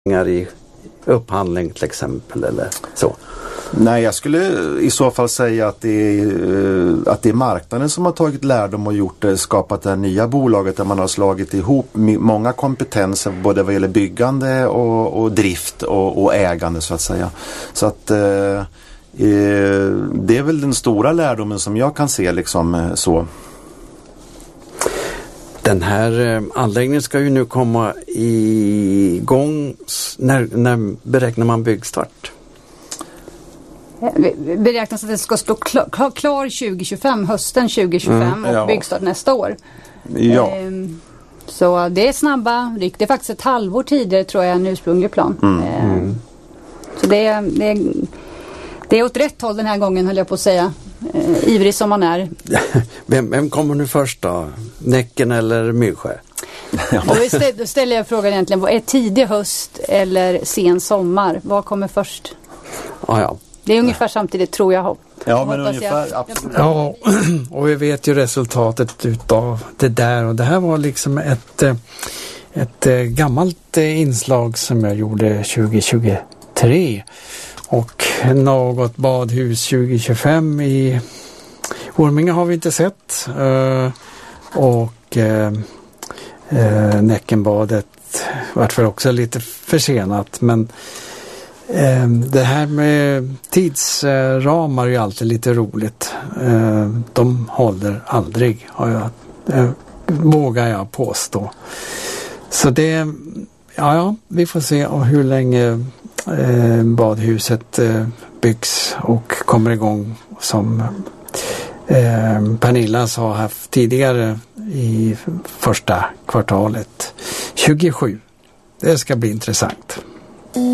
i upphandling till exempel eller så? Nej, jag skulle i så fall säga att det är marknaden som har tagit lärdom och skapat det här nya bolaget där man har slagit ihop många kompetenser både vad gäller byggande och drift och ägande så att säga. Så att det är väl den stora lärdomen som jag kan se liksom så. Den här anläggningen ska ju nu komma igång. När beräknar man byggstart? Beräknas att det ska stå klar 2025, hösten 2025 och byggstart nästa år. Ja. Så det är snabba. Det är faktiskt ett halvår tidigare tror jag en ursprunglig plan. Så det är åt rätt håll den här gången höll jag på att säga. Ivrig som man är. Vem kommer nu först då? Näcken eller Myrsjö? Ja. Då ställer jag frågan egentligen, vad är tidig höst eller sen sommar? Vad kommer först? Ja. Det är ungefär samtidigt tror jag. Ja, men ungefär, absolut. Ja, och vi vet ju resultatet utav det där. Och det här var liksom ett gammalt inslag som jag gjorde 2023. Och något badhus 2025 i Orminge har vi inte sett. Och Näckenbadet vart för också lite försenat. Men det här med tidsramar är ju alltid lite roligt. De håller aldrig, vågar jag påstå. Så det, vi får se hur länge badhuset byggs och kommer igång som Pernilla har haft tidigare i första kvartalet 27. Det ska bli intressant.